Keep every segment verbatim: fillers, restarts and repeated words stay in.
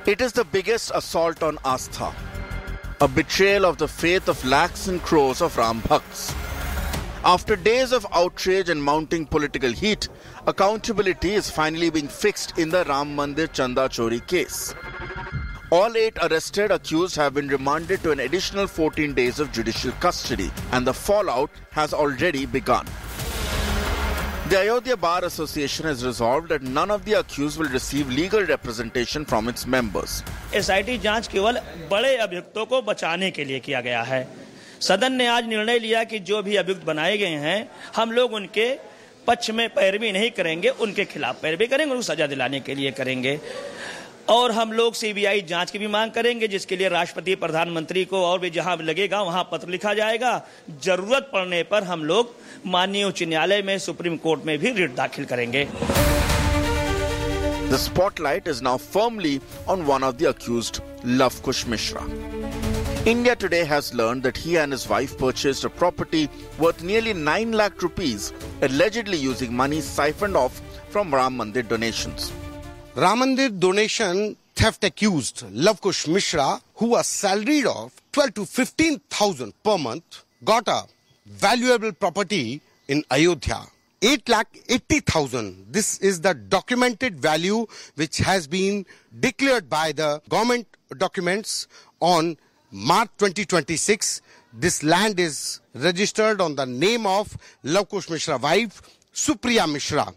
It is the biggest assault on Astha, a betrayal of the faith of lakhs and crores of Ram Bhakts. After days of outrage and mounting political heat, accountability is finally being fixed in the Ram Mandir Chanda Chori case. All eight arrested accused have been remanded to an additional fourteen days of judicial custody, and the fallout has already begun. The Ayodhya Bar Association has resolved that none of the accused will receive legal representation from its members. SIT जांच केवल बड़े अभियुक्तों को बचाने के लिए किया गया है। सदन ने आज निर्णय लिया कि जो भी अभियुक्त बनाए गए हैं, हम लोग उनके पक्ष में पैरवी नहीं करेंगे, उनके खिलाफ पैरवी करेंगे, उनको सजा दिलाने के लिए करेंगे। और हम लोग सीबीआई जांच की भी मांग करेंगे, जिसके लिए राष्ट्रपति, प्रधानमंत्री को और भी जहां लगेगा वहां पत्र लिखा जाएगा। जरूरत पड़ने पर हम लोग माननीय उच्च न्यायालय में, सुप्रीम कोर्ट में भी रिट दाखिल करेंगे। The spotlight is now firmly on one of the accused, Lav Kush Mishra. India Today has learned that he and his wife purchased a property worth nearly nine lakh rupees, allegedly using money siphoned off from Ram Mandir donations. Ram Mandir donation theft accused Lav Kush Mishra, who was salaried of twelve to fifteen thousand per month, got a valuable property in Ayodhya. eight lakh eighty thousand. This is the documented value which has been declared by the government documents on March twenty twenty-six. This land is registered on the name of Lav Kush Mishra's wife, Supriya Mishra.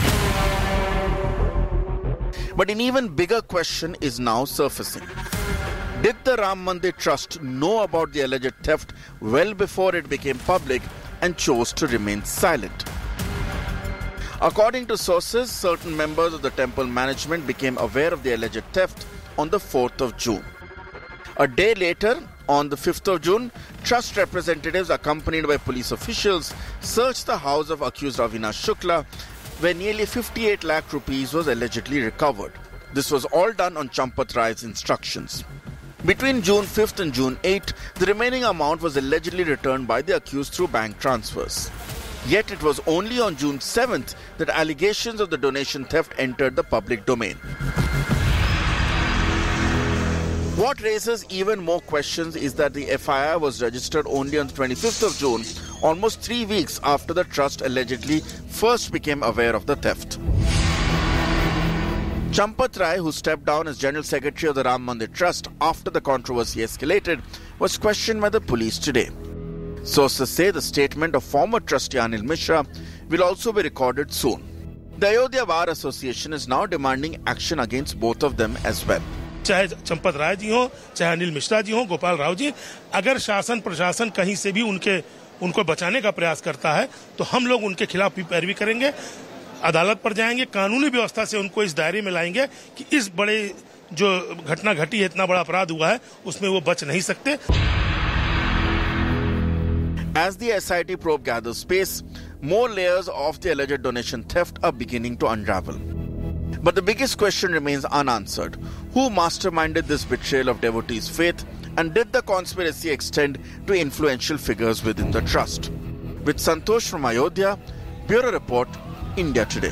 But an even bigger question is now surfacing. Did the Ram Mandir Trust know about the alleged theft well before it became public and chose to remain silent? According to sources, certain members of the temple management became aware of the alleged theft on the fourth of June. A day later, on the fifth of June, trust representatives accompanied by police officials searched the house of accused Avinash Shukla, where nearly fifty-eight lakh rupees was allegedly recovered. This was all done on Champat Rai's instructions. Between June fifth and June eighth, the remaining amount was allegedly returned by the accused through bank transfers. Yet it was only on June seventh that allegations of the donation theft entered the public domain. What raises even more questions is that the F I R was registered only on the twenty-fifth of June, almost three weeks after the trust allegedly first became aware of the theft. Champat Rai, who stepped down as General Secretary of the Ram Mandir Trust after the controversy escalated, was questioned by the police today. Sources say the statement of former trustee Anil Mishra will also be recorded soon. The Ayodhya Bar Association is now demanding action against both of them as well. चाहे चंपत राय जी हो, चाहे अनिल मिश्रा जी हो, गोपाल राव जी, अगर शासन प्रशासन कहीं से भी उनके उनको बचाने का प्रयास करता है तो हम लोग उनके खिलाफ भी पैरवी करेंगे, अदालत पर जाएंगे, कानूनी व्यवस्था से उनको इस दायरे में लाएंगे कि इस बड़े जो घटना घटी है, इतना बड़ा अपराध हुआ है, उसमें वो बच नहीं सकते. As the S I T probe gathers pace, more layers of the alleged donation theft are beginning to unravel. But the biggest question remains unanswered. Who masterminded this betrayal of devotees' faith, and did the conspiracy extend to influential figures within the trust? With Santosh from Ayodhya, Bureau Report, India Today.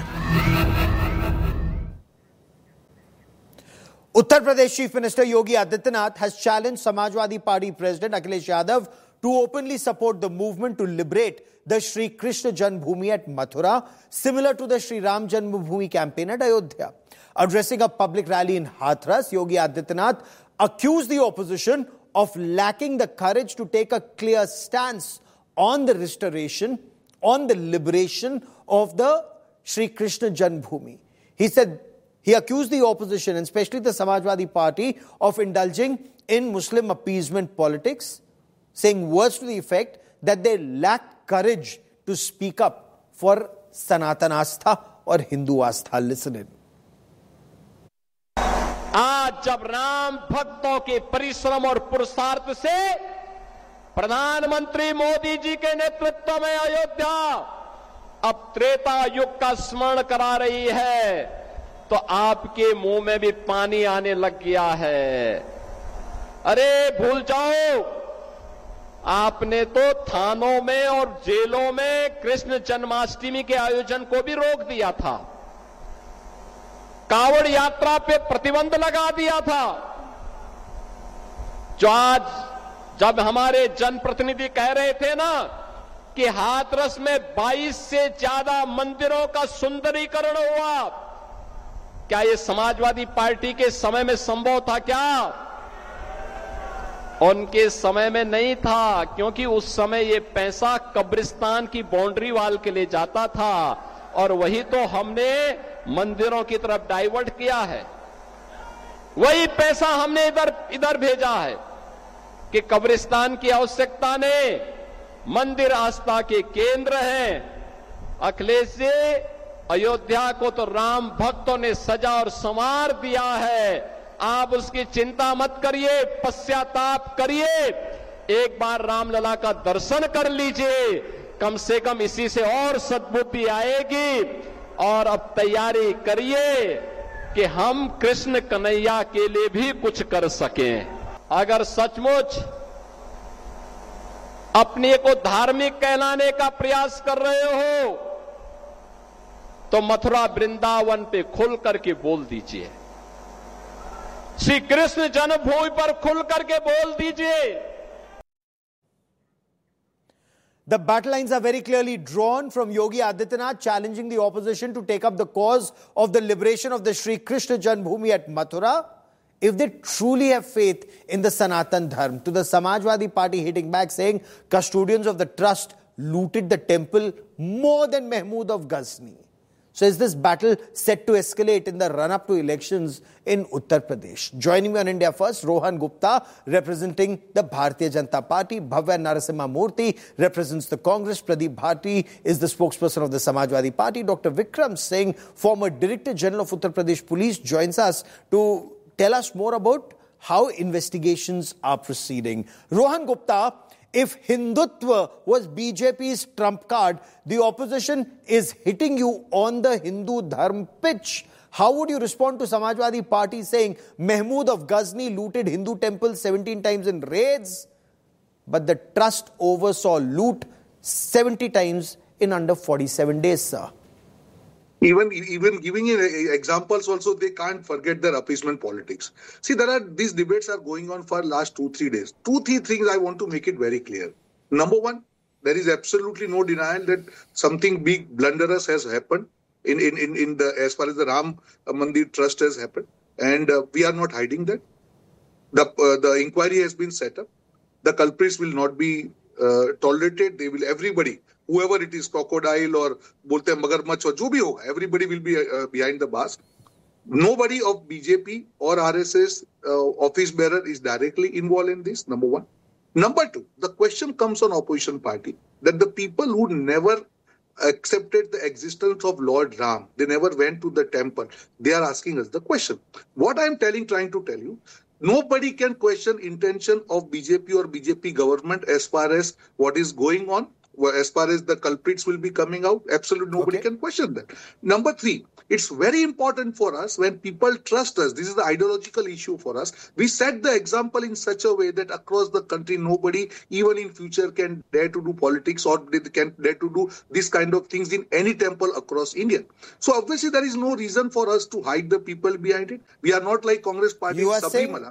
Uttar Pradesh Chief Minister Yogi Adityanath has challenged Samajwadi Party President Akhilesh Yadav to openly support the movement to liberate the Shri Krishna Janmabhoomi at Mathura, similar to the Shri Ram Janmabhoomi campaign at Ayodhya. Addressing a public rally in Hathras, Yogi Adityanath accused the opposition of lacking the courage to take a clear stance on the restoration, on the liberation of the Shri Krishna Janmabhoomi. He said, he accused the opposition, and especially the Samajwadi Party, of indulging in Muslim appeasement politics, saying words to the effect that they lack courage to speak up for Sanatan Astha or Hindu Astha. Listen in. आज जब राम भक्तों के परिश्रम और पुरुषार्थ से प्रधानमंत्री मोदी जी के नेतृत्व में अयोध्या अब त्रेता युग का स्मरण करा रही है, तो आपके मुंह में भी पानी आने लग गया है. अरे भूल जाओ, आपने तो थानों में और जेलों में कृष्ण जन्माष्टमी के आयोजन को भी रोक दिया था. कांवड़ यात्रा पे प्रतिबंध लगा दिया था। जो आज जब हमारे जनप्रतिनिधि कह रहे थे ना कि हाथरस में बाईस से ज्यादा मंदिरों का सुंदरीकरण हुआ, क्या ये समाजवादी पार्टी के समय में संभव था क्या? उनके समय में नहीं था, क्योंकि उस समय ये पैसा कब्रिस्तान की बाउंड्री वाल के लिए जाता था और वही तो हमने मंदिरों की तरफ डाइवर्ट किया है। वही पैसा हमने इधर इधर भेजा है कि कब्रिस्तान की आवश्यकता ने, मंदिर आस्था के केंद्र हैं। अखिलेश जी, अयोध्या को तो राम भक्तों ने सजा और संवार दिया है, आप उसकी चिंता मत करिए, पश्चाताप करिए, एक बार रामलला का दर्शन कर लीजिए, कम से कम इसी से और सद्बुद्धि आएगी। और अब तैयारी करिए कि हम कृष्ण कन्हैया के लिए भी कुछ कर सकें। अगर सचमुच अपने को धार्मिक कहलाने का प्रयास कर रहे हो तो मथुरा वृंदावन पे खुल करके बोल दीजिए, श्री कृष्ण जन्मभूमि पर खुल करके बोल दीजिए। The battle lines are very clearly drawn from Yogi Adityanath challenging the opposition to take up the cause of the liberation of the Shri Krishna Janmabhoomi at Mathura. If they truly have faith in the Sanatan Dharma, to the Samajwadi Party hitting back saying custodians of the trust looted the temple more than Mahmood of Ghazni. So is this battle set to escalate in the run-up to elections in Uttar Pradesh? Joining me on India First, Rohan Gupta, representing the Bharatiya Janata Party. Bhavya Narasimha Murthy represents the Congress. Pradeep Bharati is the spokesperson of the Samajwadi Party. Doctor Vikram Singh, former Director General of Uttar Pradesh Police, joins us to tell us more about how investigations are proceeding. Rohan Gupta, if Hindutva was B J P's trump card, the opposition is hitting you on the Hindu Dharma pitch. How would you respond to Samajwadi Party saying Mahmood of Ghazni looted Hindu temples seventeen times in raids, but the trust oversaw loot seventy times in under forty-seven days, sir? Even, even giving examples also, they can't forget their appeasement politics. See, there are, these debates are going on for last two, three days. Two, three things I want to make it very clear. Number one, there is absolutely no denial that something big blunderous has happened in, in, in, in the, as far as the Ram Mandir Trust has happened. And uh, we are not hiding that. The, uh, the inquiry has been set up. The culprits will not be uh, tolerated. They will, everybody, whoever it is, crocodile or bolte magarmach or jo bhi hoga, everybody will be uh, behind the bars. Nobody of B J P or R S S uh, office bearer is directly involved in this, number one. Number two, the question comes on opposition party that the people who never accepted the existence of Lord Ram, they never went to the temple, they are asking us the question. What I am telling, trying to tell you, nobody can question intention of B J P or B J P government as far as what is going on. As far as the culprits will be coming out, absolutely nobody okay. can question that. Number three, it's very important for us when people trust us. This is the ideological issue for us. We set the example in such a way that across the country, nobody, even in future, can dare to do politics or they can dare to do this kind of things in any temple across India. So obviously, there is no reason for us to hide the people behind it. We are not like Congress party in Sabrimala.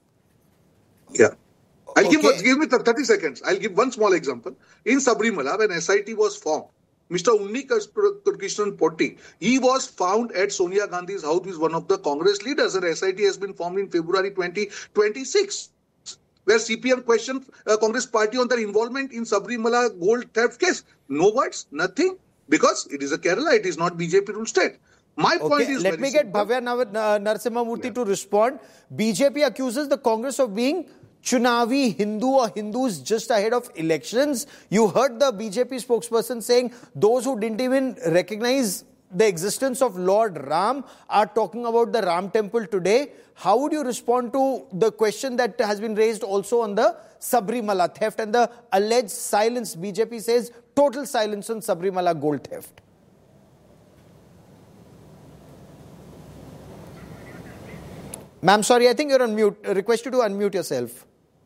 Yeah. I'll okay. give, give me thirty seconds. I'll give one small example. In Sabrimala, when S I T was formed, Mister Unni Krishnan Potti, he was found at Sonia Gandhi's house with one of the Congress leaders, and S I T has been formed in February twenty twenty-six, where C P M questioned uh, Congress party on their involvement in Sabrimala gold theft case. No words, nothing, because it is a Kerala, it is not B J P ruled state. My okay, point is let me get Bhavya Narasimha Murthy yeah. to respond. B J P accuses the Congress of being Chunavi Hindu or Hindus just ahead of elections. You heard the B J P spokesperson saying those who didn't even recognize the existence of Lord Ram are talking about the Ram temple today. How would you respond to the question that has been raised also on the Sabrimala theft and the alleged silence? B J P says total silence on Sabrimala gold theft. Ma'am, sorry, I think you're on mute. I request you to unmute yourself.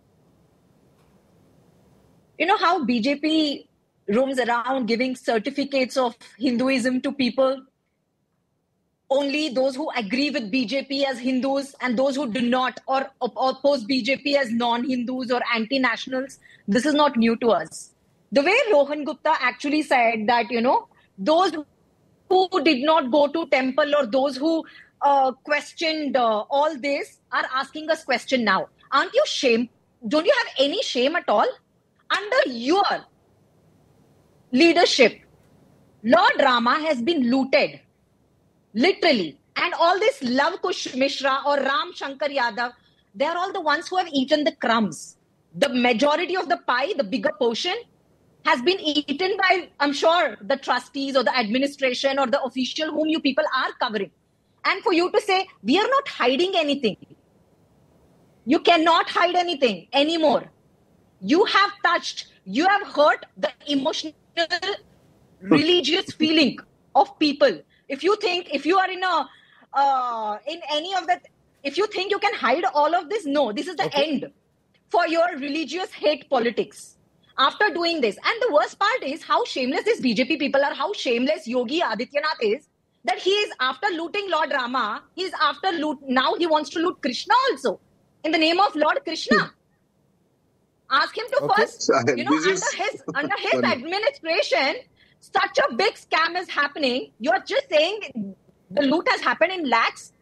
You know how B J P roams around giving certificates of Hinduism to people? only those who agree with B J P as Hindus and those who do not or op- oppose B J P as non-Hindus or anti-nationals. This is not new to us. The way Rohan Gupta actually said that, you know, those who did not go to temple or those who uh, questioned uh, all this are asking us question now. Aren't you shame? Don't you have any shame at all? Under your leadership, Lord Rama has been looted. Literally. And all this Lav Kush Mishra or Ram Shankar Yadav, they are all the ones who have eaten the crumbs. The majority of the pie, the bigger portion, has been eaten by, I'm sure, the trustees or the administration or the official whom you people are covering. And for you to say, we are not hiding anything. You cannot hide anything anymore. You have touched, you have hurt the emotional, religious feeling of people. If you think, if you are in a, uh, in any of that, if you think you can hide all of this, no, this is the okay. end for your religious hate politics. After doing this, and the worst part is how shameless these B J P people are, how shameless Yogi Adityanath is, that he is after looting Lord Rama, he is after loot, now he wants to loot Krishna also, in the name of Lord Krishna. Ask him to okay. first, you know, under his, under his administration, such a big scam is happening. You're just saying the loot has happened in lakhs.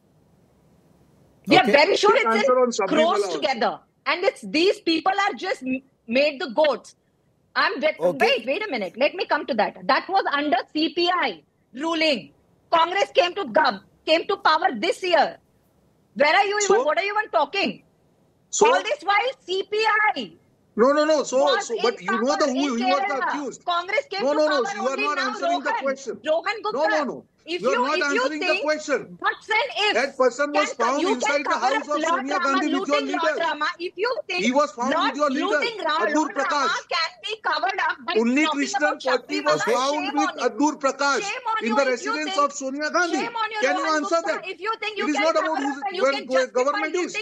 We okay. are very sure it's in crores together. And it's these people are just made the goats. I'm wait, okay. wait, wait a minute. Let me come to that. That was under C P I ruling. Congress came to gov, came to power this year. Where are you even? So, what are you even talking? So, all this while C P I. No, no, no. So, so but you know the who you are the accused. Congress came no, to no, power. No, no, you are not answering Rohan, the question. Rohan Gupta. No, no, no. If you are you, not if answering you think, the question. Buts and ifs. That person was can, found inside the house of Sonia Gandhi with your leader. If you think he was found Lord, with your leader, Adur Prakash. Can be covered up by Unni Krishnan Potti was found with Adur Prakash in the residence of Sonia Gandhi. Can you answer that? If you think you it is not about who government is.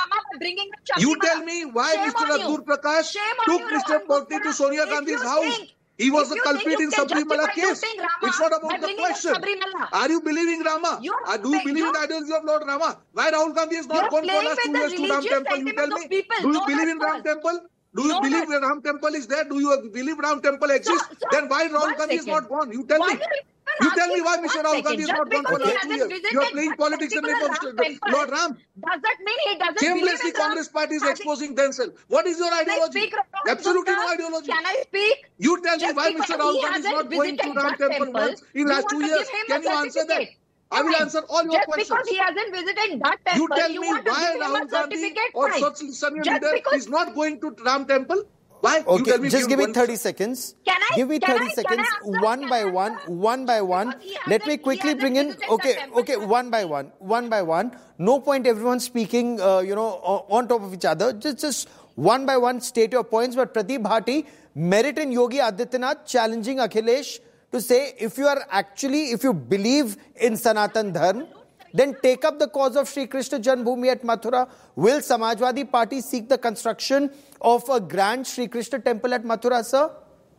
You tell me why Mister Adur Prakash took Mister Potti to Sonia Gandhi's house. He was a culprit in Sabrimala case. It's not about the question. Are you believing Rama? Uh, do you believe in the ideology of Lord Rama? Why Rahul Gandhi has not gone for last two years to Ram Temple? You tell me. Do you believe in Ram Temple? Do you believe that Ram Temple is there? Do you believe Ram Temple exists? Then why Rahul Gandhi is not gone? You tell me. You tell me why Mister Rahul Gandhi is not gone for last two years. You are playing politics in the name of Lord Ram. Does that mean he doesn't Shamelessly, Congress party is exposing themselves. What is your ideology? Absolutely no ideology. Can I speak? You tell me why Mister Rahul Gandhi is not going to Ram Temple once in last two years. Can you answer that? I will answer all your just questions. Just because he hasn't visited that temple, you tell me why Rahul Gandhi or such senior leader is not going to Ram Temple? Why? Okay, me just give me thirty seconds. Can I? Give me can thirty I, seconds, one by one, one by one. Let me quickly bring in. Okay, okay, one by one, one by one. No point everyone speaking, uh, you know, on top of each other. Just, just one by one, state your points. But Pradeep Bhati, merit in Yogi Adityanath challenging Akhilesh to say, if you are actually, if you believe in Sanatan Dharma, then take up the cause of Sri Krishna Janmabhoomi at Mathura. Will Samajwadi Party seek the construction of a grand Sri Krishna temple at Mathura, sir?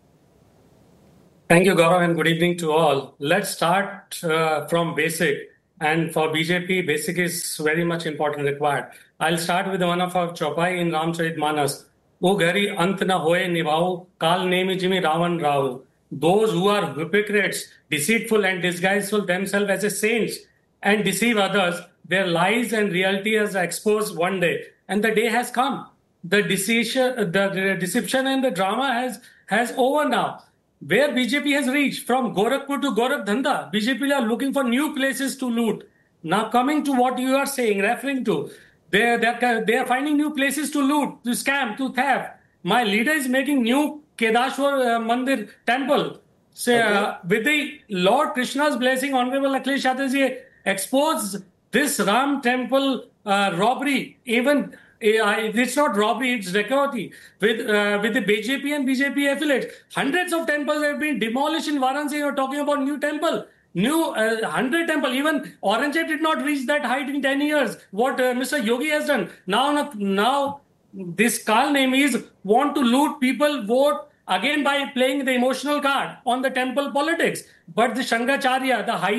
Thank you, Gaurav, and good evening to all. Let's start uh, from basic. And for B J P, basic is very much important required. I'll start with one of our Chaupai in Ramcharitmanas. O gari ant na hoye nibhau, kal nemi jimi Ravan Rao. Those who are hypocrites, deceitful and disguiseful themselves as a saints, and deceive others, their lies and reality is exposed one day. And the day has come. The deception, the deception and the drama has, has over now. Where B J P has reached, from Gorakhpur to Gorakhdanda, B J P are looking for new places to loot. Now coming to what you are saying, referring to, they are, they are finding new places to loot, to scam, to theft. My leader is making new Kedashwar uh, Mandir temple. So, okay. uh, with the Lord Krishna's blessing, Honorable Akhilesh Yadav ji exposed this Ram temple uh, robbery. Even uh, it's not robbery, it's dacoity with uh, with the B J P and B J P affiliates. Hundreds of temples have been demolished in Varanasi. You're talking about new temple, new uh, hundred temple. Even Aurangzeb did not reach that height in ten years. What uh, Mister Yogi has done now, now this Kal name is want to loot people, vote again by playing the emotional card on the temple politics. But the Shankaracharya, the highest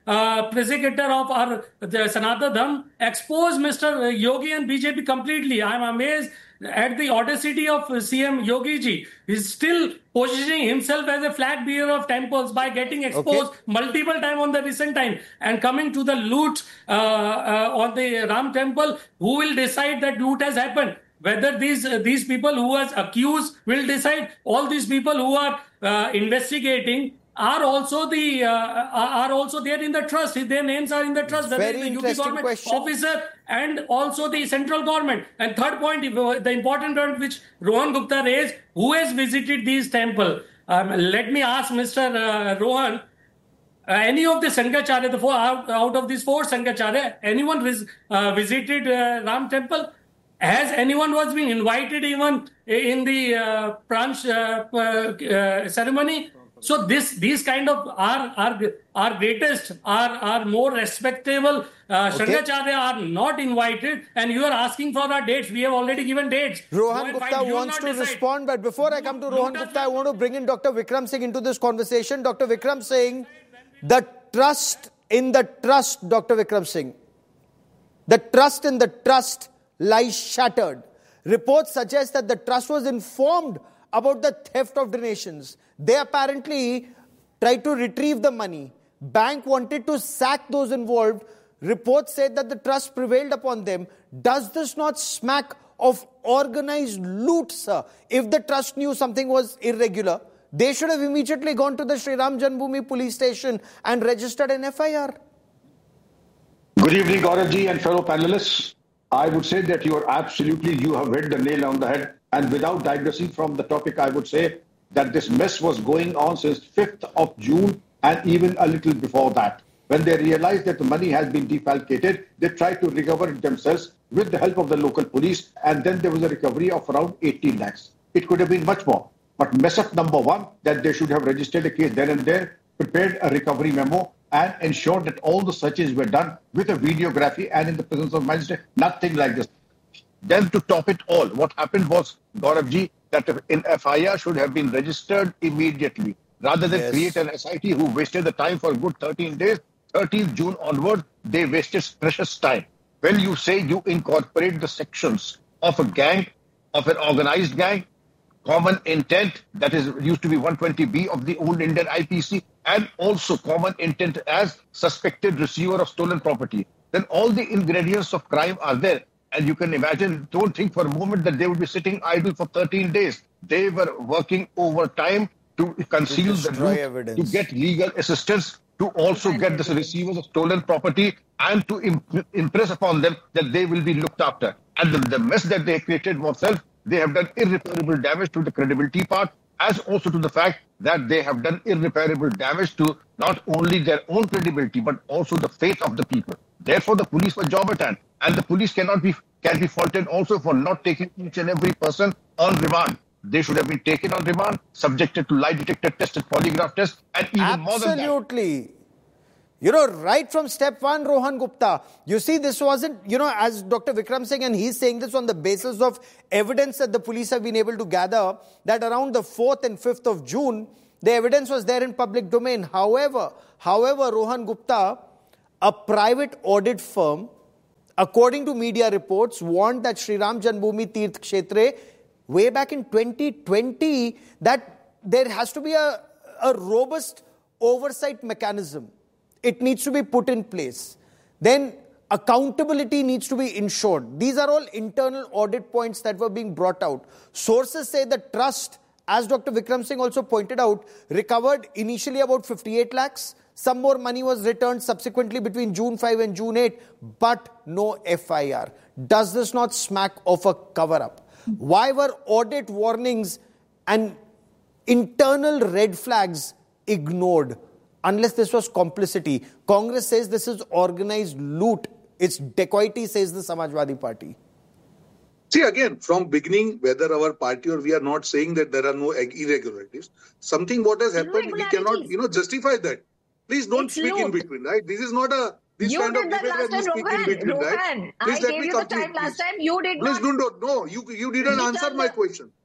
uh, prosecutor of our the Sanatana Dharma, expose Mister Yogi and B J P completely. I am amazed at the audacity of C M Yogi ji. He's still positioning himself as a flag bearer of temples by getting exposed okay. multiple times on the recent time and coming to the loot uh, uh, on the Ram temple. Who will decide that loot has happened? Whether these uh, these people who are accused will decide. All these people who are uh, investigating are also the uh, are also there in the trust. Their names are in the trust. Very the U P interesting government question. officer and also the central government. And third point, the important point which Rohan Gupta raised: who has visited these temples? Um, let me ask Mister Uh, Rohan. Uh, any of the Sanghacharya, the four out, out of these four Sanghacharya, anyone vis, uh, visited uh, Ram temple? Has anyone was being invited even in the uh, Pranch uh, uh, ceremony? So this these kind of our our our greatest, our our more respectable uh, okay. Shankaracharya are not invited, and you are asking for our dates. We have already given dates. Rohan Gupta wants to decide. respond, but before I come to Rohan Gupta, I want to bring in Doctor Vikram Singh into this conversation. Doctor Vikram Singh, the trust in the trust, Doctor Vikram Singh, the trust in the trust lies shattered. Reports suggest that the trust was informed about the theft of donations. They apparently tried to retrieve the money. Bank wanted to sack those involved. Reports said that the trust prevailed upon them. Does this not smack of organized loot, sir? If the trust knew something was irregular, they should have immediately gone to the Sri Ram Janmabhoomi police station and registered an F I R. Good evening, Gauravji and fellow panelists. I would say that you are absolutely, you have hit the nail on the head. And without digressing from the topic, I would say that this mess was going on since fifth of June and even a little before that. When they realized that the money has been defalcated, they tried to recover it themselves with the help of the local police, and then there was a recovery of around eighteen lakhs. It could have been much more. But mess up number one, that they should have registered a case then and there, prepared a recovery memo, and ensured that all the searches were done with a videography and in the presence of magistrate. Nothing like this. Then to top it all, what happened was, Gauravji, that an F I R should have been registered immediately. Rather than yes. create an S I T who wasted the time for a good thirteen days, thirteenth June onward, they wasted precious time. When you say you incorporate the sections of a gang, of an organized gang, common intent, that is used to be one twenty B of the old Indian I P C, and also common intent as suspected receiver of stolen property, then all the ingredients of crime are there. And you can imagine, don't think for a moment that they would be sitting idle for thirteen days. They were working overtime to conceal to the loot, evidence. to get legal assistance, to also get the receivers of stolen property, and to imp- impress upon them that they will be looked after. And the, the mess that they created themselves, they have done irreparable damage to the credibility part, as also to the fact that they have done irreparable damage to not only their own credibility, but also the faith of the people. Therefore, the police were job at hand. And the police cannot be can be faulted also for not taking each and every person on remand. They should have been taken on remand, subjected to lie detector test and polygraph test, and even Absolutely. more than that. Absolutely. You know, right from step one, Rohan Gupta, you see, this wasn't, you know, as Doctor Vikram Singh, and he's saying this on the basis of evidence that the police have been able to gather, that around the fourth and fifth of June, the evidence was there in public domain. However, however, Rohan Gupta, a private audit firm, according to media reports, warned that Sri Ram Janmabhoomi Tirth Kshetra way back in twenty twenty that there has to be a, a robust oversight mechanism. It needs to be put in place. Then accountability needs to be ensured. These are all internal audit points that were being brought out. Sources say the trust, as Doctor Vikram Singh also pointed out, recovered initially about fifty-eight lakhs. Some more money was returned subsequently between June fifth and June eighth, but no F I R. Does this not smack of a cover-up? Why were audit warnings and internal red flags ignored? Unless this was complicity. Congress says this is organized loot. It's dacoity, says the Samajwadi Party. See, again, from beginning, whether our party or we are not saying that there are no irregularities. Something what has happened, we cannot, you know, justify that. Please don't it's speak loot. in between, right? This is not a this you kind did of that debate last where time, we speak Rohan. in between, Rohan, right? I Please let gave me you the complete, time last please. time. You did Please not. don't, no, you, you didn't answer my question.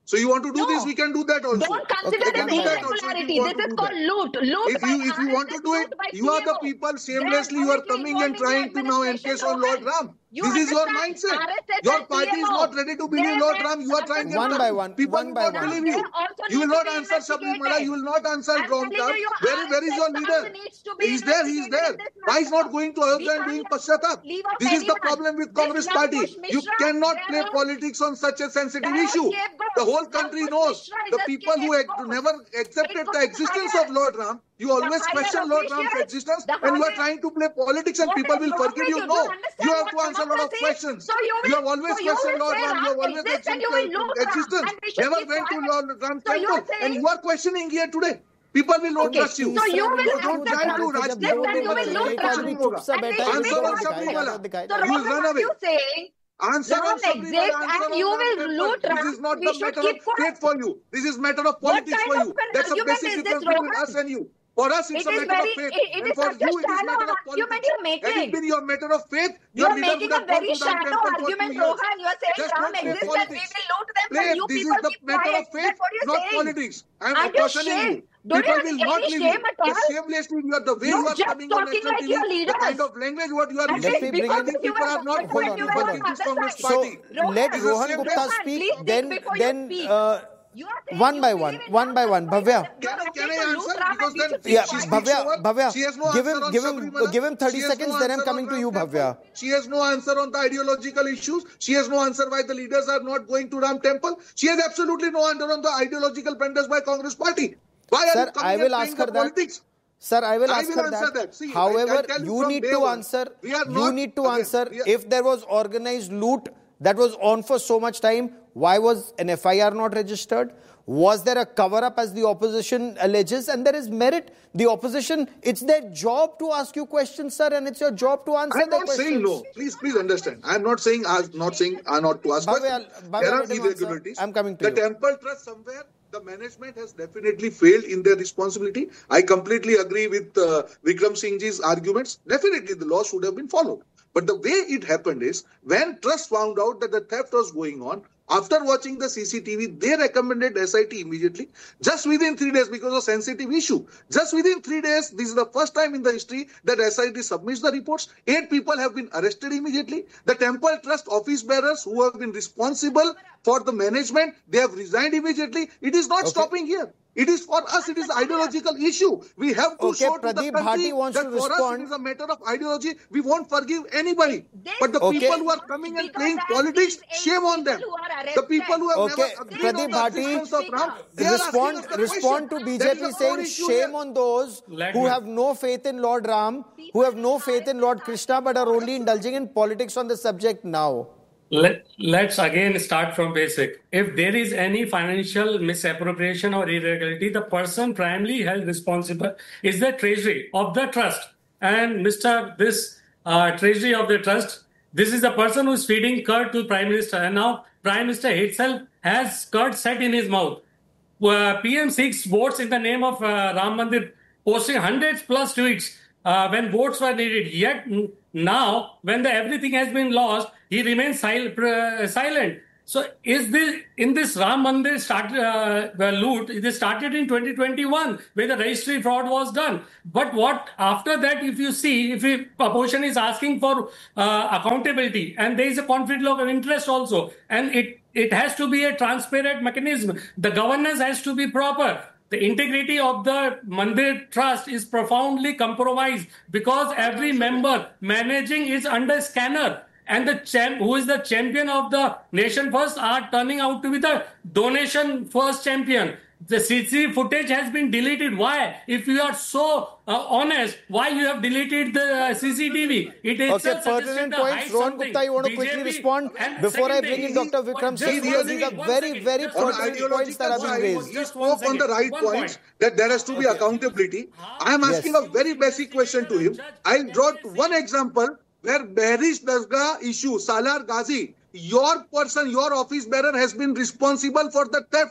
So you want to do No. this, we can do that also. Don't consider We can this do that also if irregularity. you want This to is do called that. loot. Loot If by you if you want to R S S, do it, loot by you are the C M O. people They shamelessly are you are obviously coming and involved in the trying to now administration, encase on Lord Rohan. Ram. You This is your understand? mindset. R S S Your and party is C M O. not ready to believe They Lord have Ram. You are trying certain to One by one, people one will by not one. believe There you. also You will needs to not be answer Sabrimala. investigated. You will not answer I'm Ram telling you, your Where where is your R S S leader? also needs to be He's there. He's investigated there. in this Why is matter. not going to We Ayodhya and doing can't Paschatat? leave out This is the anyone. problem with This Congress Love party. Kush You Mishra, cannot there play are- politics on such a sensitive there are issue. scapegoats. The whole Love country Kush knows. Mishra is The a people who ac- scapegoat. never accepted It the goes existence higher. of Lord Ram, you The always higher question Lord Ram's officials, existence the and you are higher- trying to play politics and What people is will wrong forgive with you. you? Do No. you understand You have what to answer a lot of democracy is? questions. So you will- You have always so you questioned will Lord say Ram. You have Ram always exists and accepted you will loot Ram existence. and we should Never keep went to quiet. Lord Ram So you temple are saying- and you are questioning here today. People will not Okay, trust you. so you will So don't accept try to Ram Rajneet exists and you will loot एक Ram. आदमी चुप सा And बैठा we है, should Answer be on quiet. Sabrimala. दिखाई So You will Rohan, run what away. you saying? Answer Ram on Sabrimala, exists answer and on you Ram will temple. loot This Ram. is not We the should matter keep of quiet. faith for you. This is matter of What politics kind for of you. an That's a argument basic is this, difference between Rohan? us and you. For us, it's It a is matter very, of faith. it, it and is for such a you, it is shallow matter of argument politics. you're Had it making. been your matter of faith, You your are leader making would a have gone very to Ram shallow temple for two argument, years. Rohan. You are saying Just Ram don't play exists and we politics. will loot them Play, and you this people is the keep matter quiet. of faith, That's what you're not saying. politics. I am Aren't you cautioning ashamed? you. Don't People you will have not any leave shame you. at all? The shamelessly, you are the way You're you are just coming on talking national like T V, your the leaders. kind of language what you are At using. Let me least bring before in- this you People were are not quiet going when to you were on forgive the this other Congress side. So party. let This is the Rohan same Gupta day. Rohan, speak, please think then before you then speak. uh, You are saying one you by believe one, in one Ram by and one. you are Bhavya. Can I, okay can I to loot answer? Ram and Because we then should keep Yeah, she quiet. speaks Bhavya, over. Bhavya, She has no give answer him, on give him, Sabrimala. give him thirty She has seconds. no Then I'm answer coming on to Ram you, temple. Bhavya. She has no answer on the ideological issues. She has no answer why the leaders are not going to Ram temple. She has absolutely no answer on the ideological blunders by Congress party. Why are Sir, you coming I will and ask playing her the that. politics? Sir, I will I ask will her answer that. that. See, However, I- I'll tell you you from need day to one, answer. we are You not- need to again, answer. we are- If there was organized loot that was on for so much time, why was an F I R not registered? Was there a cover-up as the opposition alleges? And there is merit. The opposition, it's their job to ask you questions, sir, and it's your job to answer I'm the not questions. saying no. Please, please understand. I'm not saying I'm not saying I'm not to ask Bhavya, questions. Bhavya, There are let him answer. irregularities. I'm coming to the you. temple trust somewhere. The management has definitely failed in their responsibility. I completely agree with uh, Vikram Singh ji's arguments. Definitely, the law should have been followed. But the way it happened is when trust found out that the theft was going on. After watching the C C T V, they recommended S I T immediately, just within three days because of sensitive issue. Just within three days, this is the first time in the history that S I T submits the reports. Eight people have been arrested immediately. The Temple Trust office bearers who have been responsible for the management, they have resigned immediately. It is not Okay. stopping here. It is for us, it is ideological issue. We have to Okay, show to the Pradeep country Bhati wants that to for us respond. it is a matter of ideology. We won't forgive anybody. This But the Okay. people who are coming and Because playing there are politics, these eight shame on them. people who are The people who have Okay, never agreed on Pradeep the Bhati, existence of Ram, they are asking Respond, us the respond to question. There is B J P a core saying issue shame here. on those Let who me- have no faith in Lord Ram, who have no faith in Lord Krishna, but are only indulging in politics on the subject now. Let, let's again start from basic. If there is any financial misappropriation or irregularity, the person primarily held responsible is the treasury of the trust. And Mister This uh, treasury of the trust, this is the person who is feeding curd to Prime Minister. And now Prime Minister himself has curd set in his mouth. Uh, P M seeks votes in the name of uh, Ram Mandir, posting hundreds plus tweets uh, when votes were needed. Yet n- now, when the everything has been lost, he remains sil- uh, silent. So, is this in this Ram Mandir start, uh, uh, loot? It started in twenty twenty-one, where the registry fraud was done. But what after that, if you see, if the opposition is asking for uh, accountability, and there is a conflict of interest also, and it it has to be a transparent mechanism. The governance has to be proper. The integrity of the Mandir Trust is profoundly compromised because every member managing is under scanner. And the champ, who is the champion of the nation first, are turning out to be the donation first champion. The C C T V footage has been deleted. Why? If you are so uh, honest, why you have deleted the uh, C C T V? It is Okay, pertinent points. Rohan Gupta, you want to quickly respond before I bring in Doctor Vikram Singh, because these are very, very On pertinent points that have been raised. He spoke on the right points that there has to be accountability. I am asking Yes. a very basic question to him. I'll draw one example where Behrish Dasgah issue, Salar Ghazi, your person, your office bearer has been responsible for the theft.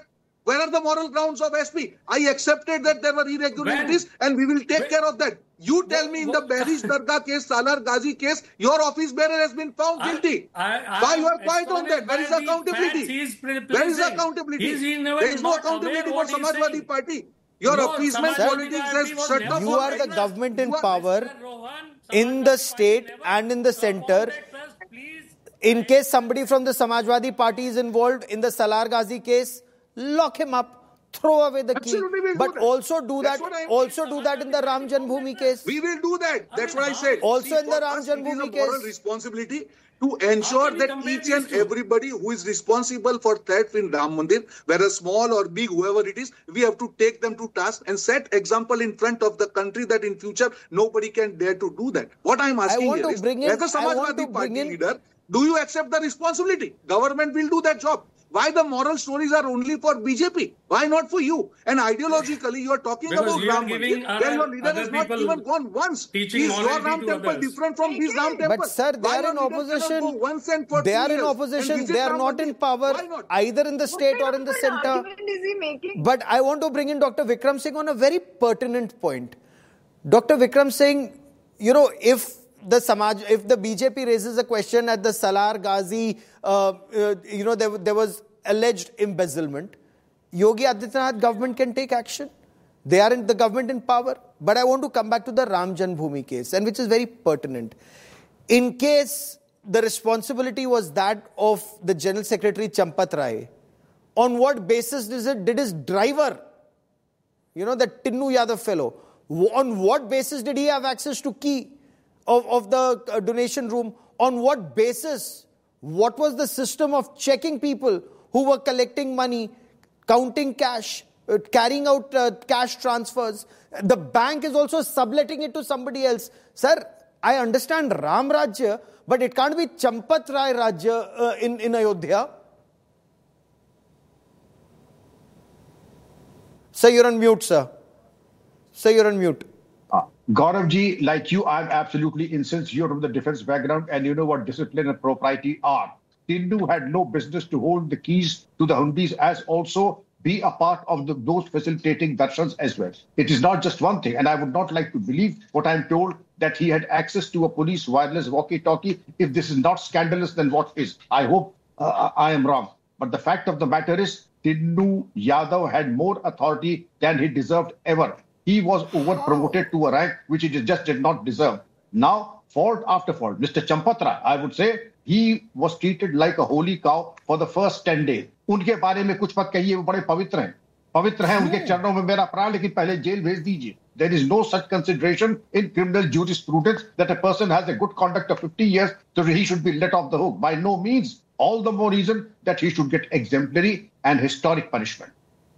Where are the moral grounds of S P? I accepted that there were irregularities when? and we will take when? care of that. You tell what, me in what? the Barish Dargah case, Salar Ghazi case, your office bearer has been found guilty. I, I, Why you are quiet on that? Where is accountability? Where is accountability? There is no accountability for Samajwadi Party. Your no, appeasement politics has shut up. You are the government in power in the state and in the center. In case somebody from the Samajwadi Party is involved in the Salar Ghazi case, lock him up, throw away the key. But also do that. Also do that in the Ram Janmabhoomi case. We will do that. That's what I said. Also See, in the Ram Janmabhoomi case. Moral responsibility to ensure that each and everybody who is responsible for theft in Ram Mandir, whether small or big, whoever it is, we have to take them to task and set example in front of the country that in future nobody can dare to do that. What I am asking here is, in, as a Samajwadi Party in, leader, do you accept the responsibility? Government will do that job. Why the moral stories are only for B J P? Why not for you? And ideologically, you are talking because about Ram Mandir, where your leader has not even gone once. Is your Ram temple others. different from these Ram temples? But sir, they are in opposition. They are in opposition. They are not in power either in the state or in the center. But I want to bring in Doctor Vikram Singh on a very pertinent point. Doctor Vikram Singh, you know, if the Samaj, if the B J P raises a question at the Salar Ghazi, uh, uh, you know, there, there was alleged embezzlement, Yogi Adityanath government can take action. They are in the government in power. But I want to come back to the Ram Janmabhoomi case, and which is very pertinent. In case the responsibility was that of the General Secretary Champat Rai, on what basis did, it, did his driver, you know, the Tinnu Yadav fellow, on what basis did he have access to key Of, of the uh, donation room? On what basis? What was the system of checking people who were collecting money, counting cash, uh, carrying out uh, cash transfers? The bank is also subletting it to somebody else. Sir, I understand Ram Rajya, but it can't be Champat Rai Rajya uh, in, in Ayodhya. Sir, you're on mute, sir. Sir, you're on mute. Gaurav ji, like you, I'm absolutely incensed. You're from the defense background and you know what discipline and propriety are. Tinnu had no business to hold the keys to the hundis as also be a part of the, those facilitating darshans as well. It is not just one thing, and I would not like to believe what I'm told that he had access to a police wireless walkie-talkie. If this is not scandalous, then what is? I hope uh, I am wrong. But the fact of the matter is, Tinnu Yadav had more authority than he deserved ever. He was over-promoted to a rank which he just did not deserve. Now, fault after fault. Mister Champat Rai, I would say, he was treated like a holy cow for the first ten days. उनके बारे में कुछ मत कहिए, वो बड़े पवित्र हैं. पवित्र हैं, उनके चरणों में मेरा प्राण, लेकिन पहले जेल भेज दीजिए. There is no such consideration in criminal jurisprudence that a person has a good conduct of fifty years, so he should be let off the hook. By no means. All the more reason that he should get exemplary and historic punishment.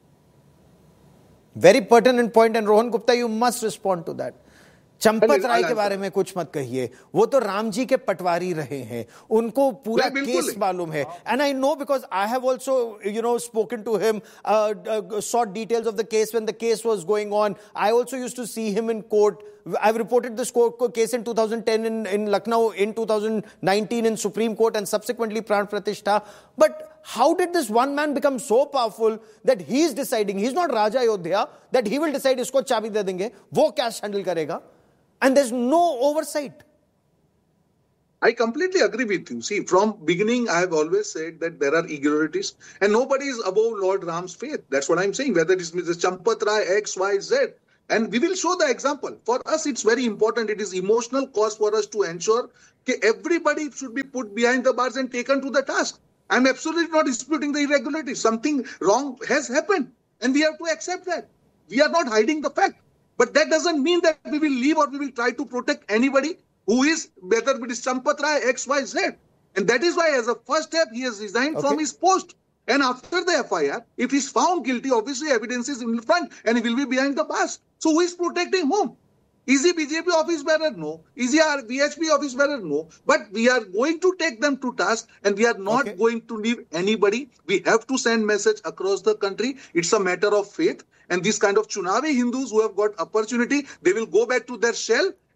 Very pertinent point, and Rohan Gupta, you must respond to that. Champat Rai के बारे में कुछ मत कहिए. वो तो राम जी के पटवारी रहे हैं. उनको पूरा केस मालूम है. And I know because I have also, you know, spoken to him, uh, uh, sought details of the case when the case was going on. I also used to see him in court. I've reported this court case in two thousand ten in, in Lucknow, in two thousand nineteen in Supreme Court, and subsequently Pran Pratishtha. But how did this one man become so powerful that he is deciding, he's not Raja Ayodhya, that he will decide isko chabi de denge, wo cash handle karega? And there's no oversight. I completely agree with you. See, from beginning, I have always said that there are irregularities and nobody is above Lord Ram's faith. That's what I'm saying, whether it's Mister Champat Rai, X, Y, Z. And we will show the example. For us, it's very important. It is emotional cause for us to ensure that everybody should be put behind the bars and taken to the task. I'm absolutely not disputing the irregularities. Something wrong has happened and we have to accept that. We are not hiding the fact. But that doesn't mean that we will leave or we will try to protect anybody who is, whether it is Champat Rai, X, Y, Z. And that is why, as a first step, he has resigned okay. from his post. And after the F I R, if he's found guilty, obviously evidence is in front and he will be behind the bars. So who is protecting whom? Is he B J P office bearer? No. Is he our V H P office bearer? No. But we are going to take them to task and we are not okay. going to leave anybody. We have to send message across the country. It's a matter of faith. And these kind of Chunavi Hindus who have got opportunity, they will go back to their shell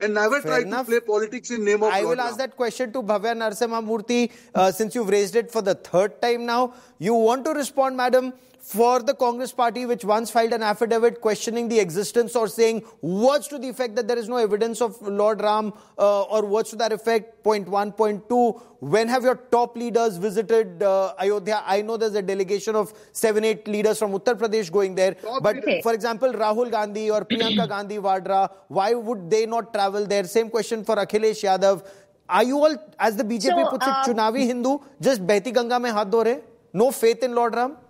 and never Fair try enough. to play politics in name of I Lord will ask Ram. that question to Bhavya Narasimha Murthy uh, since you've raised it for the third time now. You want to respond, madam, for the Congress party which once filed an affidavit questioning the existence or saying words to the effect that there is no evidence of Lord Ram uh, or words to that effect. Point one, point two. When have your top leaders visited uh, Ayodhya? I know there's a delegation of seven, eight leaders from Uttar Pradesh going there. Top But leaders. for example, Rahul Gandhi or Priyanka Gandhi Vadra, why would they not travel there? Same question for Akhilesh Yadav. Are you all, as the B J P So, puts it, uh, Chunavi Hindu, just Behti Ganga mein haath dho rahe? No faith in Lord Ram?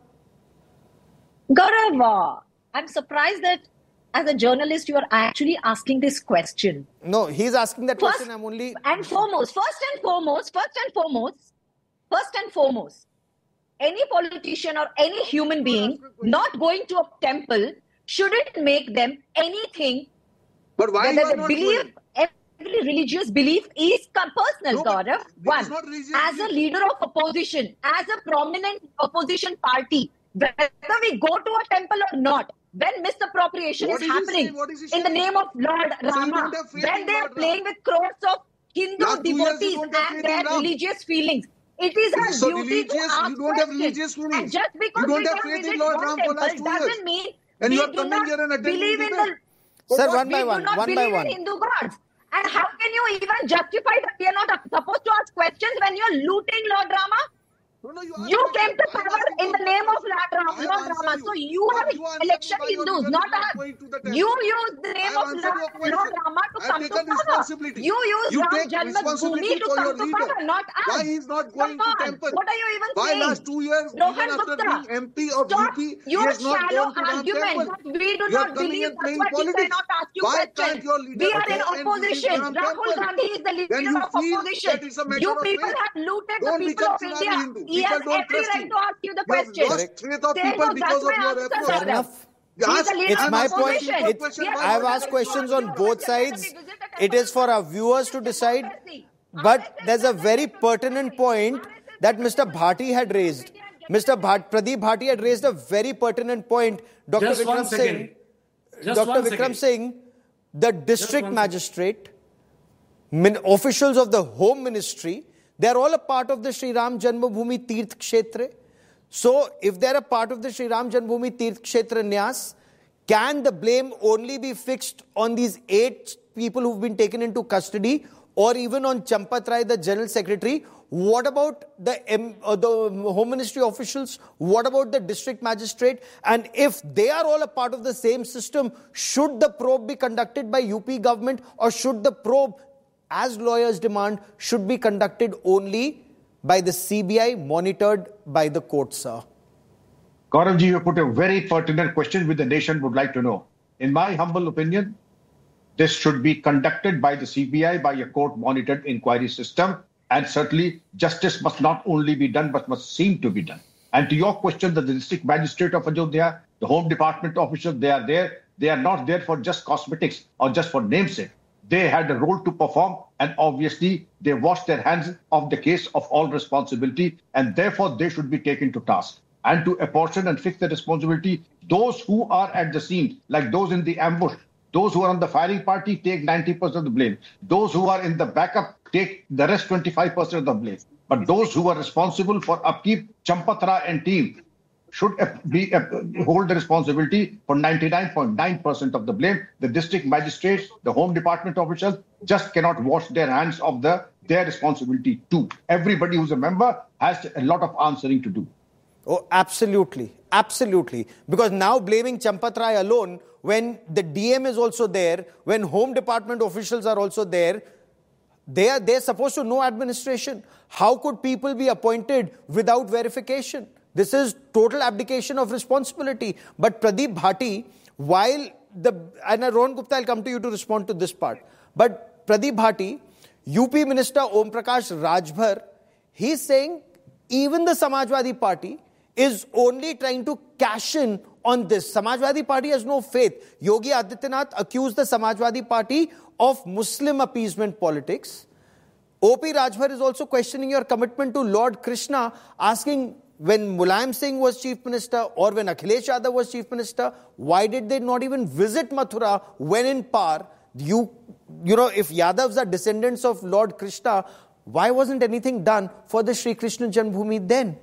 Gaurav, uh, I'm surprised that as a journalist, you are actually asking this question. No, he's asking that First question. I'm only... and foremost, first and foremost, first and foremost, first and foremost, any politician or any human being not going to a temple shouldn't make them anything. But why you Whether are they not believe, going? every religious belief is com- personal, No, but Gaurav. this One, is not religious as a belief. leader of opposition, as a prominent opposition party, whether we go to a temple or not, when misappropriation What is is he happening saying? What is he in the saying? name of Lord So you Rama, don't have faith when in they are Lord playing Ram? with crores of Hindu Last two years you devotees don't have and faith in their Ram. religious feelings, it is our So duty to religious, ask you don't have questions. religious And feelings. just because You don't we have don't faith in visit Lord one Ram for temple last two years. doesn't mean And we you are do coming not here and attending believe in debate. the Sir, what one we by do one, not one by believe one. in Hindu gods. And how can you even justify that we are not supposed to ask questions when you are looting Lord Rama? No, no, you asked You me. came to I am power asking in you the name of questions. Lord Rama. I have Lord answered Rama. you. So you But are you answered me election why your Hindus, leader not is not us. going to the temple. You use the I name have of answered your Lord, question. Lord Rama to I have come to taken power. responsibility. You use You Ram take responsibility Janmabhoomi to for your come to leader. power, not us. Why he is not going Come to on. temple? What are you even Why saying? last two years, even Rohan after Gupta, being M P of stop U P, he your has not shallow gone to Ram argument. temple? We do You are not coming believe and that's playing why we politics. cannot ask you Why questions. can't your leader We are go in and visit opposition. Ram Rahul temple? Gandhi is the When leader you of feel opposition. that it's a matter You of people faith, have looted the don't people become of Chunavi India. Hindu. He People has don't every trust right you. to ask you the You have question. lost faith of There people goes, because that's of my your answer, approach. Fair Gaurav. enough. He's Ask- the leader It's of my ask a point. opposition. simple It's, question. We have Why I've not asked let questions him on go? both sides. It is for our viewers to decide. But there's a very pertinent point that Mister Bhati had raised. Mister Bhat, Pradeep Bhati had raised a very pertinent point. Doctor Just one Vikram second. Singh, Just Doctor one Vikram second. Singh, the district one second. magistrate, min, officials of the Home Ministry, they are all a part of the Sri Ram Janmabhoomi Tirth Kshetra. So, if they are a part of the Sri Ram Janmabhoomi Tirth Kshetra Nyas, can the blame only be fixed on these eight people who've been taken into custody, or even on Champat Rai, the General Secretary? What about the, M, uh, the Home Ministry officials? What about the district magistrate? And if they are all a part of the same system, should the probe be conducted by U P government, or should the probe, as lawyers demand, should be conducted only by the C B I, monitored by the court, sir? Gauravji, you put a very pertinent question which the nation would like to know. In my humble opinion, this should be conducted by the C B I, by a court-monitored inquiry system. And certainly, justice must not only be done, but must seem to be done. And to your question, that the district magistrate of Ayodhya, the Home Department officials, they are there. They are not there for just cosmetics or just for namesake. They had a role to perform, and obviously, they washed their hands of the case of all responsibility, and therefore, they should be taken to task. And to apportion and fix the responsibility, those who are at the scene, like those in the ambush, those who are on the firing party, take ninety percent of the blame. Those who are in the backup, take the rest twenty-five percent of the blame. But those who are responsible for upkeep, Champatra and team, should be hold the responsibility for ninety-nine point nine percent of the blame. The district magistrates, the Home Department officials just cannot wash their hands of the their responsibility too. Everybody who's a member has a lot of answering to do. Oh, absolutely. Absolutely. Because now blaming Champat Rai alone, when the D M is also there, when Home Department officials are also there, they are they're supposed to know administration. How could people be appointed without verification? This is total abdication of responsibility. But Pradeep Bhati, while the, and Rohan Gupta, I'll come to you to respond to this part. But Pradeep Bhati, U P Minister Om Prakash Rajbhar, he's saying even the Samajwadi Party is only trying to cash in on this. Samajwadi Party has no faith. Yogi Adityanath accused the Samajwadi Party of Muslim appeasement politics. O P Rajbhar is also questioning your commitment to Lord Krishna, asking when Mulayam Singh was Chief Minister or when Akhilesh Yadav was Chief Minister, why did they not even visit Mathura when in power? You, you know, if Yadavs are descendants of Lord Krishna, why wasn't anything done for the Sri Krishna Janmabhoomi then?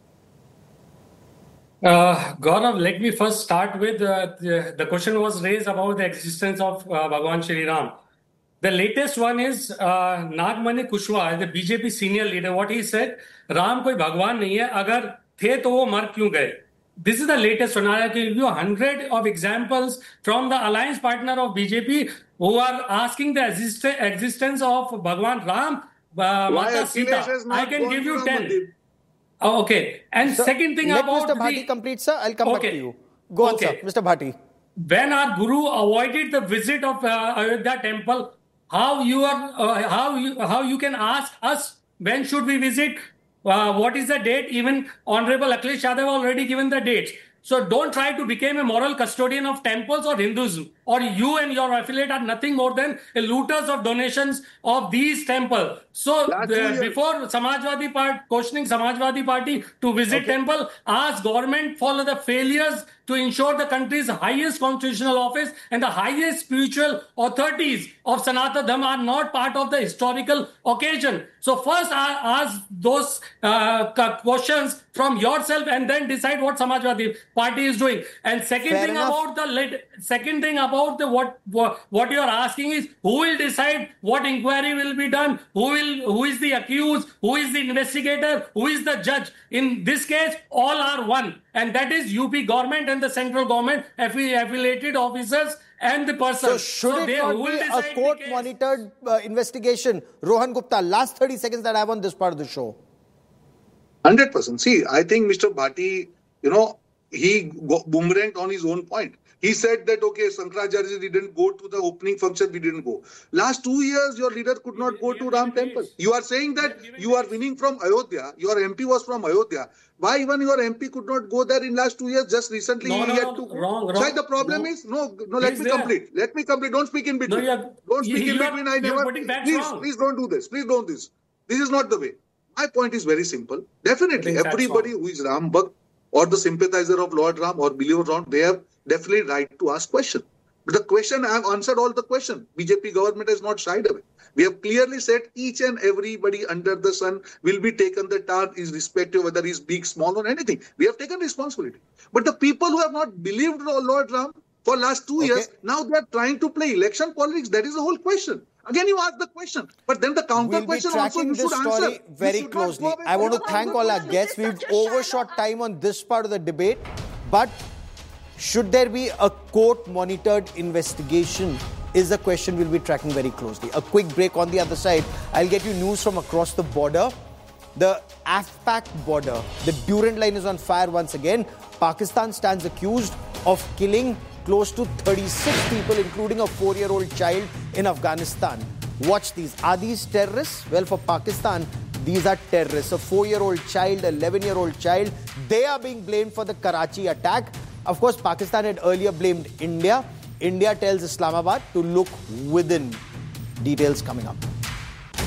Uh, Gaurav, let me first start with uh, the, the question was raised about the existence of uh, Bhagwan Shri Ram. The latest one is uh, Nagmani Kushwaha, the B J P senior leader. What he said, Ram koi Bhagwan nahi hai, agar the to wo mar kyun gaye? This is the latest one. I can give you a hundred of examples from the alliance partner of B J P who are asking the exist existence of Bhagwan Ram, uh, Mata Sita. I can give you ten. Oh, okay. And sir, second thing let about Mister Bhati the... complete, sir. I'll come okay. back to you. Go okay. on, sir. Mister Bhati. When our Guru avoided the visit of uh, Ayodhya temple, how you are, uh, how you, how you can ask us when should we visit? Uh, what is the date? Even Honorable Akhilesh Yadav already given the dates. So don't try to become a moral custodian of temples or Hinduism. Or you and your affiliate are nothing more than looters of donations of these temples. So the, before Samajwadi Party, questioning Samajwadi Party to visit okay. temple, ask government for the failures to ensure the country's highest constitutional office and the highest spiritual authorities of Sanatana Dharma are not part of the historical occasion. So first ask those uh, questions from yourself and then decide what Samajwadi Party is doing. And second Fair thing enough. about the second thing about the what, what what you are asking is who will decide what inquiry will be done, who will who is the accused, who is the investigator, who is the judge. In this case, all are one, and that is U P government and the central government affiliated officers and the person. So should so it they, not be a court-monitored uh, investigation? Rohan Gupta, last thirty seconds that I have on this part of the show. one hundred percent. See, I think Mister Bhati, you know, he boomeranged on his own point. He said that, okay, Shankaracharya didn't go to the opening function, we didn't go. Last two years, your leader could not go to Ram temple. You are saying that you are winning from Ayodhya. Your M P was from Ayodhya. Why even your M P could not go there in last two years? Just recently no, he no, had no, to go. Wrong, wrong. So the problem no. is, no, no, let He's me there. complete. Let me complete. Don't speak in between. No, are, don't speak you, in you between. Are, I never. Please, wrong. please don't do this. Please don't do this. This is not the way. My point is very simple. Definitely, everybody who is Ram Bhakt or the sympathizer of Lord Ram or believer Ram, they have definitely right to ask question. But the question, I have answered all the question. B J P government has not shied away. We have clearly said each and everybody under the sun will be taken the tar, is respective whether he's big, small or anything. We have taken responsibility. But the people who have not believed Lord Ram for last two okay. years, now they are trying to play election politics. That is the whole question. Again, you ask the question, but then the counter we'll question also you should story answer. Very closely. I want to thank all our guests. We've overshot time on this part of the debate, but should there be a court-monitored investigation is a question we'll be tracking very closely. A quick break. On the other side, I'll get you news from across the border. The AFPAC border, the Durand line is on fire once again. Pakistan stands accused of killing close to thirty-six people, including a four-year-old child in Afghanistan. Watch these. Are these terrorists? Well, for Pakistan, these are terrorists. A four-year-old child, eleven-year-old child, they are being blamed for the Karachi attack. Of course, Pakistan had earlier blamed India. India tells Islamabad to look within. Details coming up.